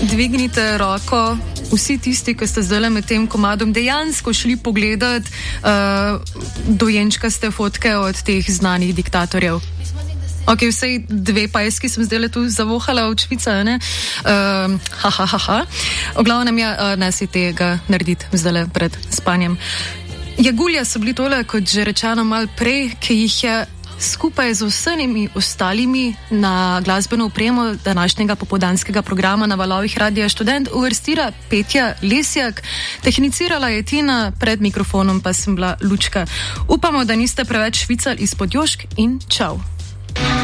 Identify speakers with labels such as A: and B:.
A: dvignite roko vsi tisti, ki ste zdaj med tem komadom dejansko šli pogledat dojenčkaste fotke od teh znanih diktatorjev. Ok, vsej 2 pajski sem zdaj tu zavohala od Švica, ne? V glavnem ne si tega narediti zdaj pred spanjem. Jagulja so bili tole, kot že rečeno mal prej, ki jih je skupaj z vsemi ostalimi na glasbeno opremo današnjega popoldanskega programa na valovih Radia Študent uvrstila Petja Lesjak, tehnicirala je Tina, pred mikrofonom pa sem bila Lučka. Upamo, da niste preveč švicali izpod jošk in čau.